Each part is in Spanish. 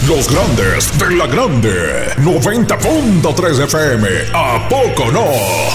Los grandes de la grande. 90.3 FM. ¿A poco no?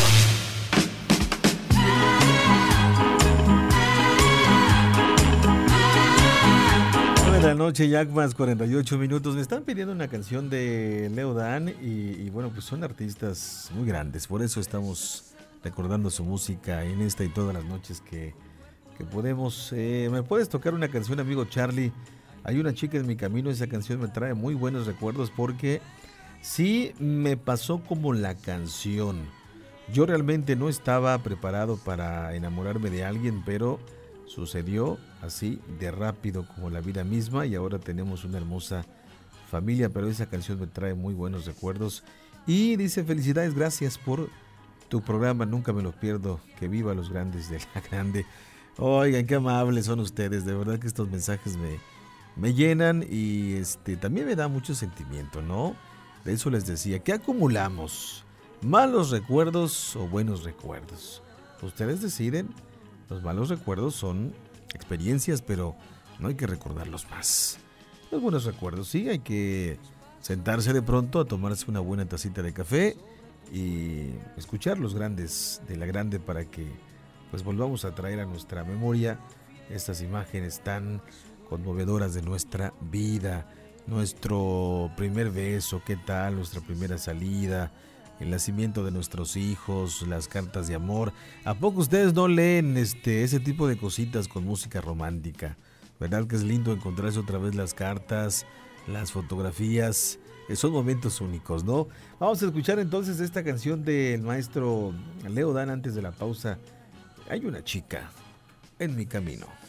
La noche, ya más 48 minutos. Me están pidiendo una canción de Leo Dan y bueno, pues son artistas muy grandes. Por eso estamos recordando su música en esta y todas las noches que podemos. ¿Me puedes tocar una canción, amigo Charlie? Hay una chica en mi camino. Esa canción me trae muy buenos recuerdos porque sí me pasó como la canción. Yo realmente no estaba preparado para enamorarme de alguien, pero sucedió así de rápido como la vida misma y ahora tenemos una hermosa familia, pero esa canción me trae muy buenos recuerdos y dice: felicidades, gracias por tu programa, nunca me lo pierdo, que viva los grandes de la grande. Oigan, qué amables son ustedes, de verdad que estos mensajes me llenan y también me da mucho sentimiento, ¿no? De eso les decía, ¿qué acumulamos? ¿Malos recuerdos o buenos recuerdos? Ustedes deciden. Los malos recuerdos son experiencias, pero no hay que recordarlos más. Los buenos recuerdos, sí, hay que sentarse de pronto a tomarse una buena tacita de café y escuchar los grandes de la grande para que pues volvamos a traer a nuestra memoria estas imágenes tan conmovedoras de nuestra vida. Nuestro primer beso, ¿qué tal? Nuestra primera salida, el nacimiento de nuestros hijos, las cartas de amor. ¿A poco ustedes no leen ese tipo de cositas con música romántica? ¿Verdad que es lindo encontrarse otra vez las cartas, las fotografías? Son momentos únicos, ¿no? Vamos a escuchar entonces esta canción del maestro Leo Dan antes de la pausa. Hay una chica en mi camino.